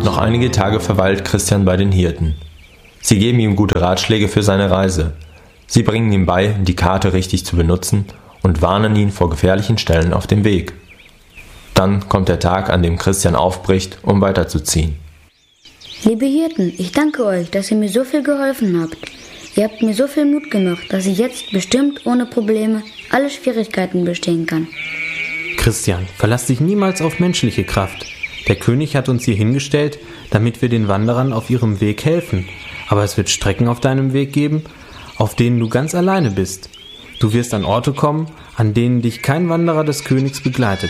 Noch einige Tage verweilt Christian bei den Hirten. Sie geben ihm gute Ratschläge für seine Reise. Sie bringen ihm bei, die Karte richtig zu benutzen und warnen ihn vor gefährlichen Stellen auf dem Weg. Dann kommt der Tag, an dem Christian aufbricht, um weiterzuziehen. Liebe Hirten, ich danke euch, dass ihr mir so viel geholfen habt. Ihr habt mir so viel Mut gemacht, dass ich jetzt bestimmt ohne Probleme alle Schwierigkeiten bestehen kann. Christian, verlass dich niemals auf menschliche Kraft. Der König hat uns hier hingestellt, damit wir den Wanderern auf ihrem Weg helfen. Aber es wird Strecken auf deinem Weg geben, auf denen du ganz alleine bist. Du wirst an Orte kommen, an denen dich kein Wanderer des Königs begleitet.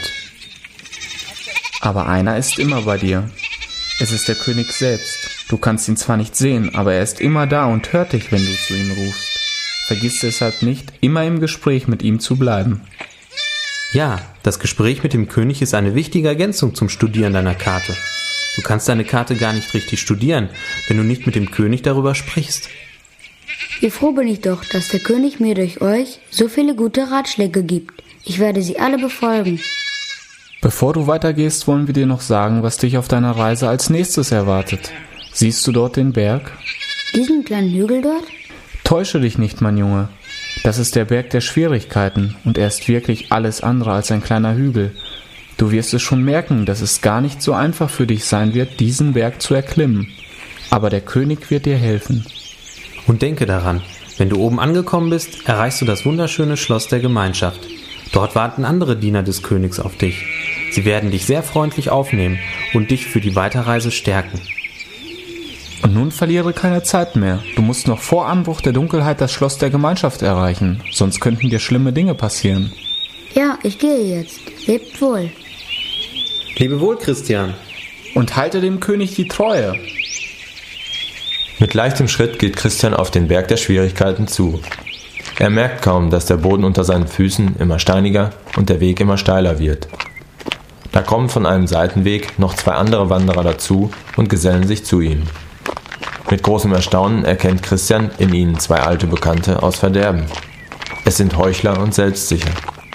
Aber einer ist immer bei dir. Es ist der König selbst. Du kannst ihn zwar nicht sehen, aber er ist immer da und hört dich, wenn du zu ihm rufst. Vergiss deshalb nicht, immer im Gespräch mit ihm zu bleiben. Ja, das Gespräch mit dem König ist eine wichtige Ergänzung zum Studieren deiner Karte. Du kannst deine Karte gar nicht richtig studieren, wenn du nicht mit dem König darüber sprichst. Wie froh bin ich doch, dass der König mir durch euch so viele gute Ratschläge gibt. Ich werde sie alle befolgen. Bevor du weitergehst, wollen wir dir noch sagen, was dich auf deiner Reise als nächstes erwartet. Siehst du dort den Berg? Diesen kleinen Hügel dort? Täusche dich nicht, mein Junge. Das ist der Berg der Schwierigkeiten und er ist wirklich alles andere als ein kleiner Hügel. Du wirst es schon merken, dass es gar nicht so einfach für dich sein wird, diesen Berg zu erklimmen. Aber der König wird dir helfen. Und denke daran, wenn du oben angekommen bist, erreichst du das wunderschöne Schloss der Gemeinschaft. Dort warten andere Diener des Königs auf dich. Sie werden dich sehr freundlich aufnehmen und dich für die Weiterreise stärken. Und nun verliere keine Zeit mehr. Du musst noch vor Anbruch der Dunkelheit das Schloss der Gemeinschaft erreichen, sonst könnten dir schlimme Dinge passieren. Ja, ich gehe jetzt. Lebt wohl. Lebe wohl, Christian. Und halte dem König die Treue. Mit leichtem Schritt geht Christian auf den Berg der Schwierigkeiten zu. Er merkt kaum, dass der Boden unter seinen Füßen immer steiniger und der Weg immer steiler wird. Da kommen von einem Seitenweg noch 2 andere Wanderer dazu und gesellen sich zu ihm. Mit großem Erstaunen erkennt Christian in ihnen 2 alte Bekannte aus Verderben. Es sind Heuchler und Selbstsicher.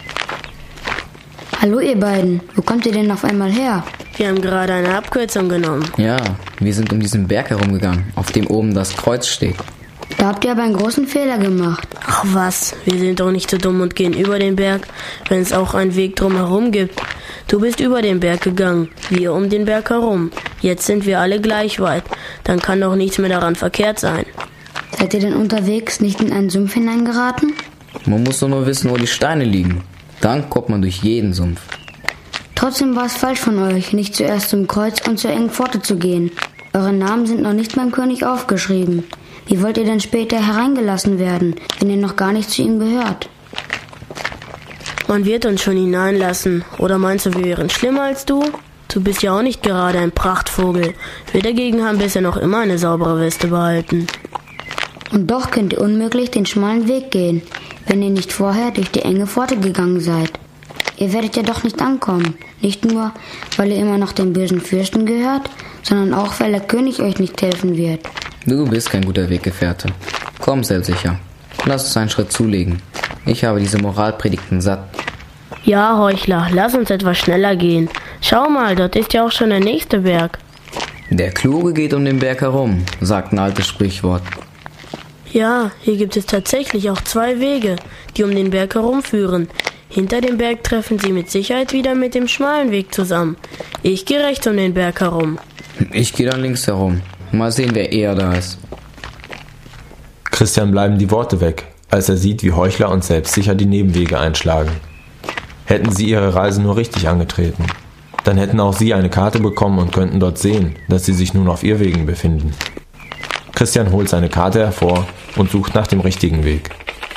Hallo ihr beiden, wo kommt ihr denn auf einmal her? Wir haben gerade eine Abkürzung genommen. Ja, wir sind um diesen Berg herumgegangen, auf dem oben das Kreuz steht. Da habt ihr aber einen großen Fehler gemacht. Ach was, wir sind doch nicht so dumm und gehen über den Berg, wenn es auch einen Weg drumherum gibt. Du bist über den Berg gegangen, wir um den Berg herum. Jetzt sind wir alle gleich weit, dann kann doch nichts mehr daran verkehrt sein. Seid ihr denn unterwegs nicht in einen Sumpf hineingeraten? Man muss doch nur wissen, wo die Steine liegen. Dann kommt man durch jeden Sumpf. Trotzdem war es falsch von euch, nicht zuerst zum Kreuz und zur engen Pforte zu gehen. Eure Namen sind noch nicht beim König aufgeschrieben. Wie wollt ihr denn später hereingelassen werden, wenn ihr noch gar nicht zu ihm gehört? Man wird uns schon hineinlassen. Oder meinst du, wir wären schlimmer als du? Du bist ja auch nicht gerade ein Prachtvogel. Wir dagegen haben bisher noch immer eine saubere Weste behalten. Und doch könnt ihr unmöglich den schmalen Weg gehen, wenn ihr nicht vorher durch die enge Pforte gegangen seid. Ihr werdet ja doch nicht ankommen. Nicht nur, weil ihr immer noch dem bösen Fürsten gehört, sondern auch, weil der König euch nicht helfen wird. Du bist kein guter Weggefährte. Komm, selbstsicher. Lass uns einen Schritt zulegen. Ich habe diese Moralpredigten satt. Ja, Heuchler, lass uns etwas schneller gehen. Schau mal, dort ist ja auch schon der nächste Berg. Der Kluge geht um den Berg herum, sagt ein altes Sprichwort. Ja, hier gibt es tatsächlich auch 2 Wege, die um den Berg herumführen. Hinter dem Berg treffen sie mit Sicherheit wieder mit dem schmalen Weg zusammen. Ich gehe rechts um den Berg herum. Ich gehe dann links herum. Mal sehen, wer eher da ist. Christian bleiben die Worte weg, als er sieht, wie Heuchler und Selbstsicher die Nebenwege einschlagen. Hätten sie ihre Reise nur richtig angetreten, dann hätten auch sie eine Karte bekommen und könnten dort sehen, dass sie sich nun auf Irrwegen befinden. Christian holt seine Karte hervor und sucht nach dem richtigen Weg.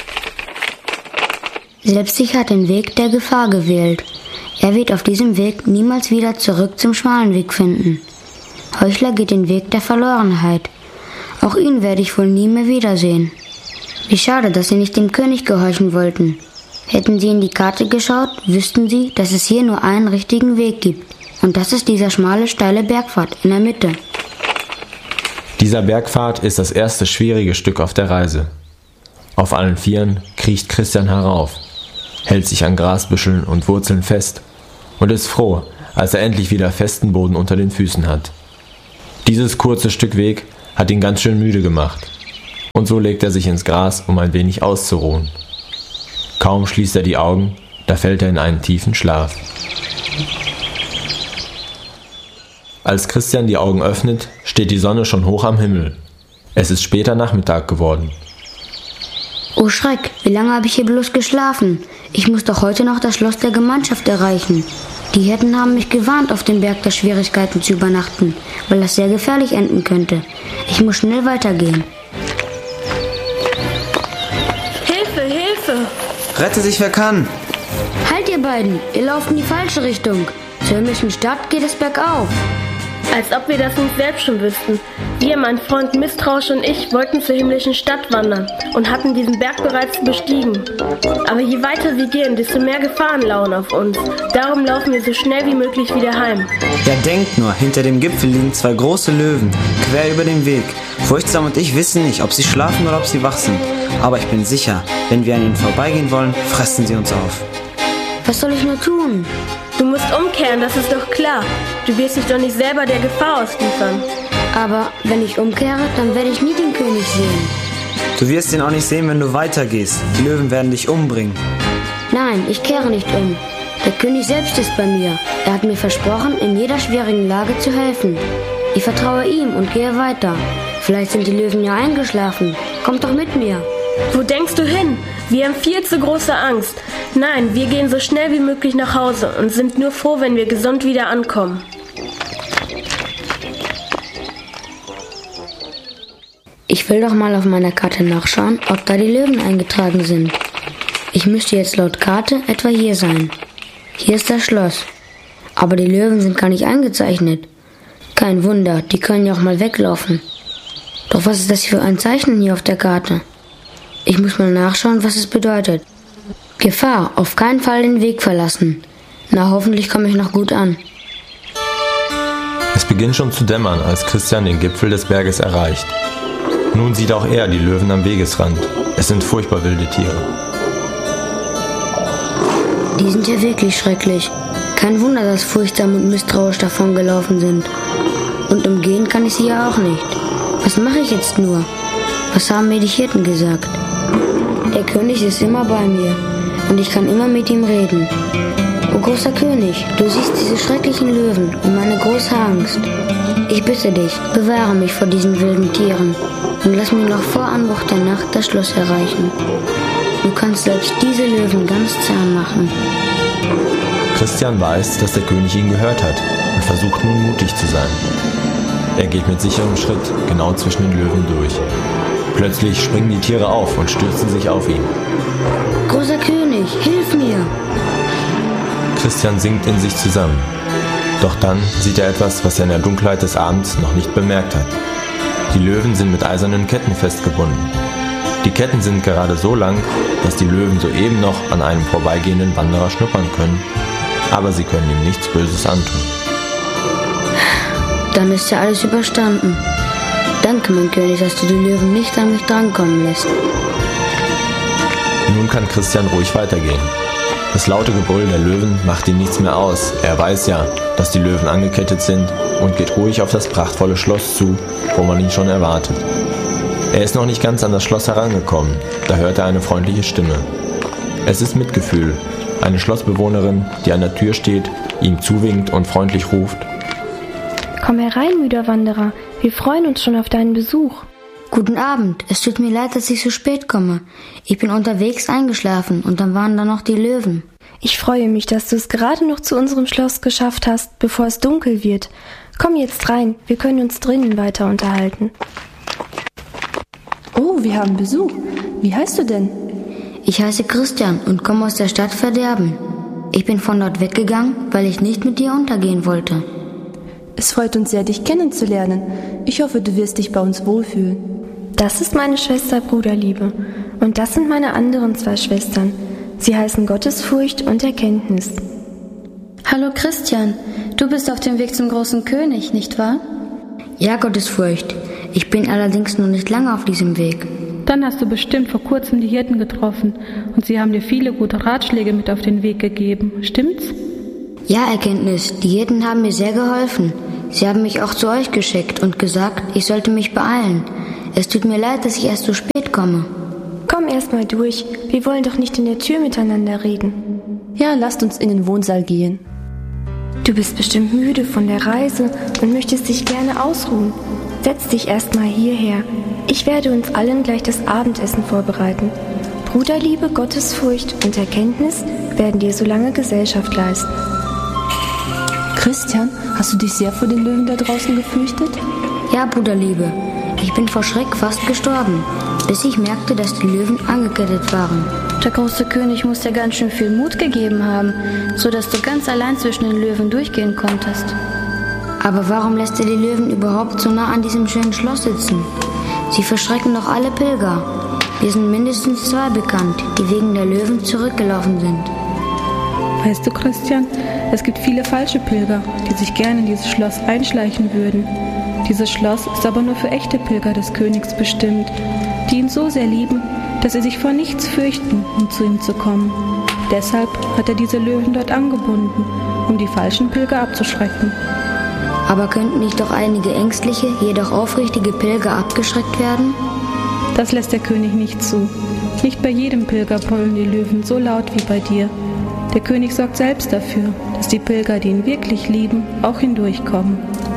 Selbstsicher hat den Weg der Gefahr gewählt. Er wird auf diesem Weg niemals wieder zurück zum schmalen Weg finden. Heuchler geht den Weg der Verlorenheit. Auch ihn werde ich wohl nie mehr wiedersehen. Wie schade, dass sie nicht dem König gehorchen wollten. Hätten sie in die Karte geschaut, wüssten sie, dass es hier nur einen richtigen Weg gibt. Und das ist dieser schmale, steile Bergpfad in der Mitte. Dieser Bergpfad ist das erste schwierige Stück auf der Reise. Auf allen Vieren kriecht Christian herauf, hält sich an Grasbüscheln und Wurzeln fest und ist froh, als er endlich wieder festen Boden unter den Füßen hat. Dieses kurze Stück Weg hat ihn ganz schön müde gemacht. Und so legt er sich ins Gras, um ein wenig auszuruhen. Kaum schließt er die Augen, da fällt er in einen tiefen Schlaf. Als Christian die Augen öffnet, steht die Sonne schon hoch am Himmel. Es ist später Nachmittag geworden. Oh Schreck, wie lange habe ich hier bloß geschlafen? Ich muss doch heute noch das Schloss der Gemeinschaft erreichen. Die Hirten haben mich gewarnt, auf dem Berg der Schwierigkeiten zu übernachten, weil das sehr gefährlich enden könnte. Ich muss schnell weitergehen. Hilfe, Hilfe! Rette sich, wer kann! Halt ihr beiden, ihr lauft in die falsche Richtung. Zur himmlischen Stadt geht es bergauf. Als ob wir das nicht selbst schon wüssten. Wir, mein Freund Misstrauisch und ich, wollten zur himmlischen Stadt wandern und hatten diesen Berg bereits bestiegen. Aber je weiter wir gehen, desto mehr Gefahren lauern auf uns. Darum laufen wir so schnell wie möglich wieder heim. Ja, denkt nur, hinter dem Gipfel liegen 2 große Löwen, quer über den Weg. Furchtsam und ich wissen nicht, ob sie schlafen oder ob sie wach sind. Aber ich bin sicher, wenn wir an ihnen vorbeigehen wollen, fressen sie uns auf. Was soll ich nur tun? Du musst umkehren, das ist doch klar. Du wirst dich doch nicht selber der Gefahr ausliefern. Aber wenn ich umkehre, dann werde ich nie den König sehen. Du wirst ihn auch nicht sehen, wenn du weitergehst. Die Löwen werden dich umbringen. Nein, ich kehre nicht um. Der König selbst ist bei mir. Er hat mir versprochen, in jeder schwierigen Lage zu helfen. Ich vertraue ihm und gehe weiter. Vielleicht sind die Löwen ja eingeschlafen. Kommt doch mit mir. Wo denkst du hin? Wir haben viel zu große Angst. Nein, wir gehen so schnell wie möglich nach Hause und sind nur froh, wenn wir gesund wieder ankommen. Ich will doch mal auf meiner Karte nachschauen, ob da die Löwen eingetragen sind. Ich müsste jetzt laut Karte etwa hier sein. Hier ist das Schloss. Aber die Löwen sind gar nicht eingezeichnet. Kein Wunder, die können ja auch mal weglaufen. Doch was ist das für ein Zeichen hier auf der Karte? Ich muss mal nachschauen, was es bedeutet. Gefahr, auf keinen Fall den Weg verlassen. Na, hoffentlich komme ich noch gut an. Es beginnt schon zu dämmern, als Christian den Gipfel des Berges erreicht. Nun sieht auch er die Löwen am Wegesrand. Es sind furchtbar wilde Tiere. Die sind ja wirklich schrecklich. Kein Wunder, dass furchtsam und misstrauisch davongelaufen sind. Und umgehen kann ich sie ja auch nicht. Was mache ich jetzt nur? Was haben mir die Hirten gesagt? Der König ist immer bei mir und ich kann immer mit ihm reden. O großer König, du siehst diese schrecklichen Löwen und meine große Angst. Ich bitte dich, bewahre mich vor diesen wilden Tieren und lass mir noch vor Anbruch der Nacht das Schloss erreichen. Du kannst selbst diese Löwen ganz zahm machen. Christian weiß, dass der König ihn gehört hat und versucht nun mutig zu sein. Er geht mit sicherem Schritt genau zwischen den Löwen durch. Plötzlich springen die Tiere auf und stürzen sich auf ihn. Großer König, hilf mir! Christian sinkt in sich zusammen. Doch dann sieht er etwas, was er in der Dunkelheit des Abends noch nicht bemerkt hat. Die Löwen sind mit eisernen Ketten festgebunden. Die Ketten sind gerade so lang, dass die Löwen soeben noch an einem vorbeigehenden Wanderer schnuppern können, aber sie können ihm nichts Böses antun. Dann ist ja alles überstanden. Danke, mein König, dass du die Löwen nicht an mich drankommen lässt. Nun kann Christian ruhig weitergehen. Das laute Gebrüll der Löwen macht ihm nichts mehr aus. Er weiß ja, dass die Löwen angekettet sind und geht ruhig auf das prachtvolle Schloss zu, wo man ihn schon erwartet. Er ist noch nicht ganz an das Schloss herangekommen, da hört er eine freundliche Stimme. Es ist Mitgefühl, eine Schlossbewohnerin, die an der Tür steht, ihm zuwinkt und freundlich ruft: Komm herein, müder Wanderer, wir freuen uns schon auf deinen Besuch. Guten Abend, es tut mir leid, dass ich so spät komme. Ich bin unterwegs eingeschlafen und dann waren da noch die Löwen. Ich freue mich, dass du es gerade noch zu unserem Schloss geschafft hast, bevor es dunkel wird. Komm jetzt rein, wir können uns drinnen weiter unterhalten. Oh, wir haben Besuch. Wie heißt du denn? Ich heiße Christian und komme aus der Stadt Verderben. Ich bin von dort weggegangen, weil ich nicht mit dir untergehen wollte. Es freut uns sehr, dich kennenzulernen. Ich hoffe, du wirst dich bei uns wohlfühlen. Das ist meine Schwester Bruderliebe. Und das sind meine anderen 2 Schwestern. Sie heißen Gottesfurcht und Erkenntnis. Hallo Christian, du bist auf dem Weg zum großen König, nicht wahr? Ja, Gottesfurcht. Ich bin allerdings noch nicht lange auf diesem Weg. Dann hast du bestimmt vor kurzem die Hirten getroffen und sie haben dir viele gute Ratschläge mit auf den Weg gegeben. Stimmt's? Ja, Erkenntnis. Die Hirten haben mir sehr geholfen. Sie haben mich auch zu euch geschickt und gesagt, ich sollte mich beeilen. Es tut mir leid, dass ich erst so spät komme. Komm erst mal durch. Wir wollen doch nicht in der Tür miteinander reden. Ja, lasst uns in den Wohnsaal gehen. Du bist bestimmt müde von der Reise und möchtest dich gerne ausruhen. Setz dich erst mal hierher. Ich werde uns allen gleich das Abendessen vorbereiten. Bruderliebe, Gottesfurcht und Erkenntnis werden dir so lange Gesellschaft leisten. Christian, hast du dich sehr vor den Löwen da draußen gefürchtet? Ja, Bruderliebe, ich bin vor Schreck fast gestorben, bis ich merkte, dass die Löwen angekettet waren. Der große König muss dir ganz schön viel Mut gegeben haben, so dass du ganz allein zwischen den Löwen durchgehen konntest. Aber warum lässt er die Löwen überhaupt so nah an diesem schönen Schloss sitzen? Sie verschrecken doch alle Pilger. Wir sind mindestens 2 bekannt, die wegen der Löwen zurückgelaufen sind. Weißt du, Christian, es gibt viele falsche Pilger, die sich gerne in dieses Schloss einschleichen würden. Dieses Schloss ist aber nur für echte Pilger des Königs bestimmt, die ihn so sehr lieben, dass sie sich vor nichts fürchten, um zu ihm zu kommen. Deshalb hat er diese Löwen dort angebunden, um die falschen Pilger abzuschrecken. Aber könnten nicht doch einige ängstliche, jedoch aufrichtige Pilger abgeschreckt werden? Das lässt der König nicht zu. Nicht bei jedem Pilger brüllen die Löwen so laut wie bei dir. Der König sorgt selbst dafür, dass die Pilger, die ihn wirklich lieben, auch hindurchkommen.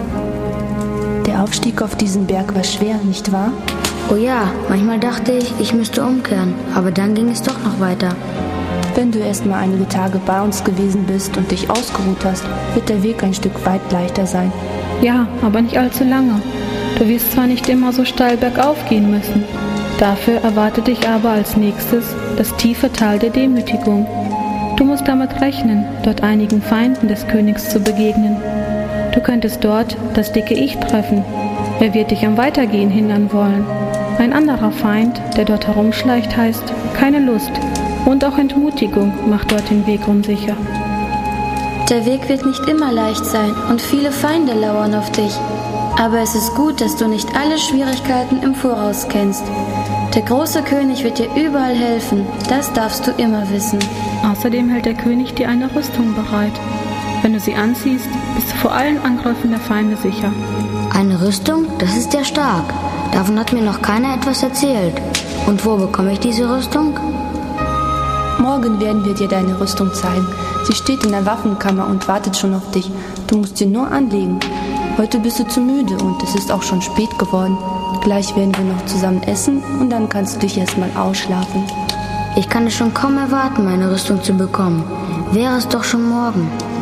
Der Aufstieg auf diesen Berg war schwer, nicht wahr? Oh ja, manchmal dachte ich, ich müsste umkehren, aber dann ging es doch noch weiter. Wenn du erst mal einige Tage bei uns gewesen bist und dich ausgeruht hast, wird der Weg ein Stück weit leichter sein. Ja, aber nicht allzu lange. Du wirst zwar nicht immer so steil bergauf gehen müssen, dafür erwartet dich aber als nächstes das tiefe Tal der Demütigung. Du musst damit rechnen, dort einigen Feinden des Königs zu begegnen. Du könntest dort das dicke Ich treffen. Er wird dich am Weitergehen hindern wollen. Ein anderer Feind, der dort herumschleicht, heißt keine Lust. Und auch Entmutigung macht dort den Weg unsicher. Der Weg wird nicht immer leicht sein und viele Feinde lauern auf dich. Aber es ist gut, dass du nicht alle Schwierigkeiten im Voraus kennst. Der große König wird dir überall helfen, das darfst du immer wissen. Außerdem hält der König dir eine Rüstung bereit. Wenn du sie anziehst, bist du vor allen Angriffen der Feinde sicher. Eine Rüstung? Das ist ja stark. Davon hat mir noch keiner etwas erzählt. Und wo bekomme ich diese Rüstung? Morgen werden wir dir deine Rüstung zeigen. Sie steht in der Waffenkammer und wartet schon auf dich. Du musst sie nur anlegen. Heute bist du zu müde und es ist auch schon spät geworden. Gleich werden wir noch zusammen essen und dann kannst du dich erstmal ausschlafen. Ich kann es schon kaum erwarten, meine Rüstung zu bekommen. Wäre es doch schon morgen.